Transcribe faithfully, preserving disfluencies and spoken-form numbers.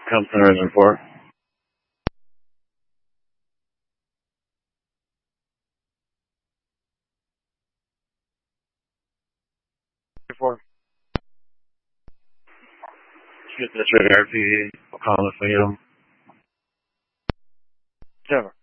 Compton Reservoir. Four. Get this radar P D. I'll call it for you. Seven.